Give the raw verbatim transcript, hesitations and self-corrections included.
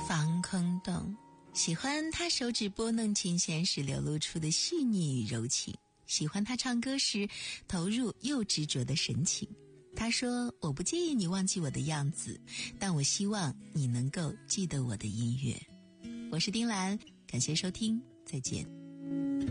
防空洞，喜欢他手指拨弄琴弦时流露出的细腻与柔情，喜欢他唱歌时投入又执着的神情。他说，我不介意你忘记我的样子，但我希望你能够记得我的音乐。我是丁兰，感谢收听，再见。